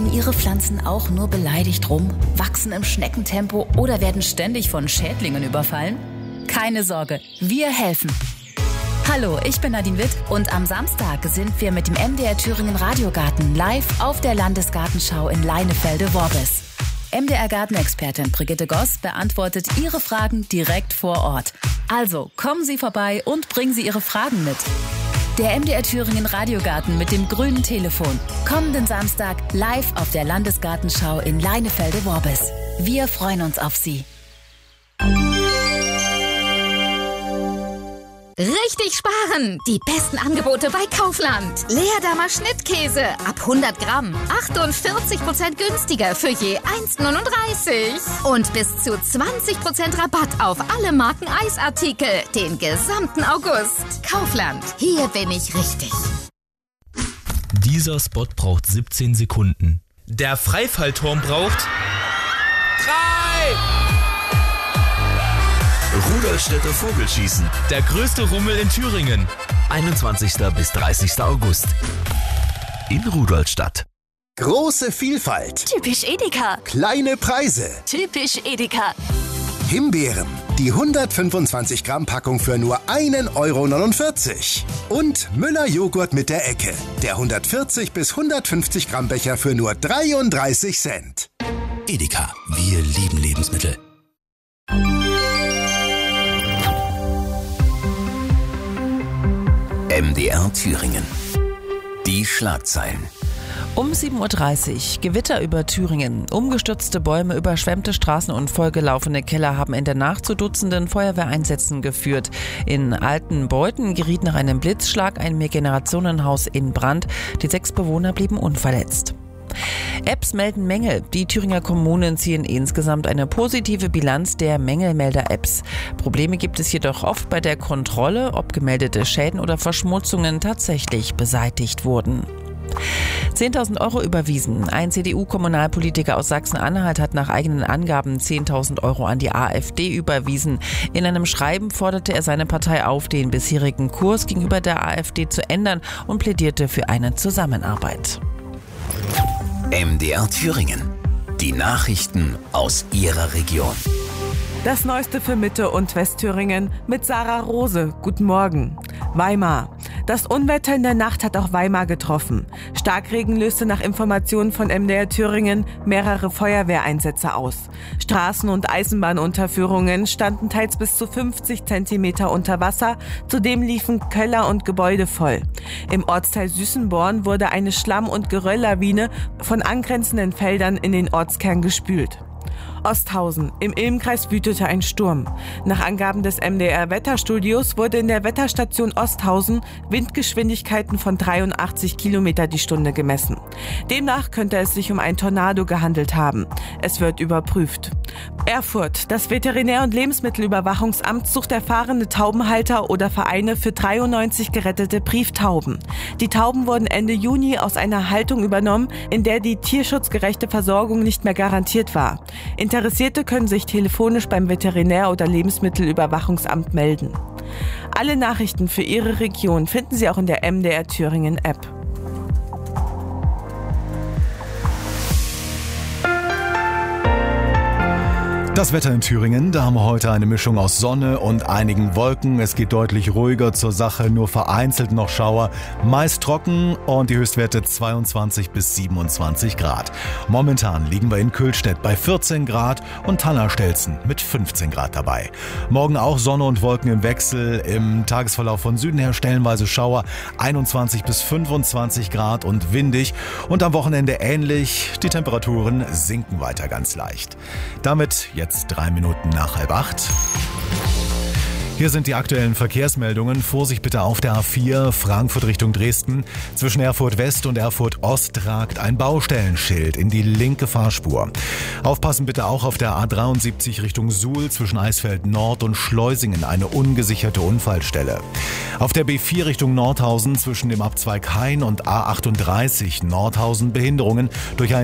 Hängen Ihre Pflanzen auch nur beleidigt rum, wachsen im Schneckentempo oder werden ständig von Schädlingen überfallen? Keine Sorge, wir helfen. Hallo, ich bin Nadine Witt und am Samstag sind wir mit dem MDR Thüringen Radiogarten live auf der Landesgartenschau in Leinefelde-Worbis. MDR-Gartenexpertin Brigitte Goss beantwortet Ihre Fragen direkt vor Ort. Also kommen Sie vorbei und bringen Sie Ihre Fragen mit. Der MDR Thüringen Radiogarten mit dem grünen Telefon. Kommenden Samstag live auf der Landesgartenschau in Leinefelde-Worbis. Wir freuen uns auf Sie. Richtig sparen! Die besten Angebote bei Kaufland. Leerdammer Schnittkäse ab 100 Gramm. 48% günstiger für je 1,39. Und bis zu 20% Rabatt auf alle Marken Eisartikel. Den gesamten August. Kaufland. Hier bin ich richtig. Dieser Spot braucht 17 Sekunden. Der Freifallturm braucht 3! Rudolstädter Vogelschießen. Der größte Rummel in Thüringen. 21. bis 30. August. In Rudolstadt. Große Vielfalt. Typisch Edeka. Kleine Preise. Typisch Edeka. Himbeeren. Die 125 Gramm Packung für nur 1,49 €. Und Müller Joghurt mit der Ecke. Der 140 bis 150 Gramm Becher für nur 33 Cent. Edeka. Wir lieben Lebensmittel. MDR Thüringen. Die Schlagzeilen. Um 7.30 Uhr, Gewitter über Thüringen. Umgestürzte Bäume, überschwemmte Straßen und vollgelaufene Keller haben in der Nacht zu Dutzenden Feuerwehreinsätzen geführt. In Altenbeuthen geriet nach einem Blitzschlag ein Mehrgenerationenhaus in Brand. Die 6 Bewohner blieben unverletzt. Apps melden Mängel. Die Thüringer Kommunen ziehen insgesamt eine positive Bilanz der Mängelmelder-Apps. Probleme gibt es jedoch oft bei der Kontrolle, ob gemeldete Schäden oder Verschmutzungen tatsächlich beseitigt wurden. 10.000 € überwiesen. Ein CDU-Kommunalpolitiker aus Sachsen-Anhalt hat nach eigenen Angaben 10.000 € an die AfD überwiesen. In einem Schreiben forderte er seine Partei auf, den bisherigen Kurs gegenüber der AfD zu ändern und plädierte für eine Zusammenarbeit. MDR Thüringen. Die Nachrichten aus Ihrer Region. Das Neueste für Mitte- und Westthüringen mit Sarah Rose. Guten Morgen. Weimar. Das Unwetter in der Nacht hat auch Weimar getroffen. Starkregen löste nach Informationen von MDR Thüringen mehrere Feuerwehreinsätze aus. Straßen- und Eisenbahnunterführungen standen teils bis zu 50 Zentimeter unter Wasser. Zudem liefen Keller und Gebäude voll. Im Ortsteil Süßenborn wurde eine Schlamm- und Gerölllawine von angrenzenden Feldern in den Ortskern gespült. Osthausen. Im Ilmkreis wütete ein Sturm. Nach Angaben des MDR-Wetterstudios wurde in der Wetterstation Osthausen Windgeschwindigkeiten von 83 Kilometer die Stunde gemessen. Demnach könnte es sich um ein Tornado gehandelt haben. Es wird überprüft. Erfurt. Das Veterinär- und Lebensmittelüberwachungsamt sucht erfahrene Taubenhalter oder Vereine für 93 gerettete Brieftauben. Die Tauben wurden Ende Juni aus einer Haltung übernommen, in der die tierschutzgerechte Versorgung nicht mehr garantiert war. Interessierte können sich telefonisch beim Veterinär- oder Lebensmittelüberwachungsamt melden. Alle Nachrichten für Ihre Region finden Sie auch in der MDR Thüringen App. Das Wetter in Thüringen, da haben wir heute eine Mischung aus Sonne und einigen Wolken. Es geht deutlich ruhiger zur Sache, nur vereinzelt noch Schauer. Meist trocken und die Höchstwerte 22 bis 27 Grad. Momentan liegen wir in Kühlstedt bei 14 Grad und Tannerstelzen mit 15 Grad dabei. Morgen auch Sonne und Wolken im Wechsel. Im Tagesverlauf von Süden her stellenweise Schauer, 21 bis 25 Grad und windig. Und am Wochenende ähnlich. Die Temperaturen sinken weiter ganz leicht. Damit jetzt 3 Minuten nach 7:30. Hier sind die aktuellen Verkehrsmeldungen. Vorsicht bitte auf der A4 Frankfurt Richtung Dresden. Zwischen Erfurt West und Erfurt Ost ragt ein Baustellenschild in die linke Fahrspur. Aufpassen bitte auch auf der A73 Richtung Suhl zwischen Eisfeld Nord und Schleusingen, eine ungesicherte Unfallstelle. Auf der B4 Richtung Nordhausen zwischen dem Abzweig Hain und A38 Nordhausen Behinderungen durch ein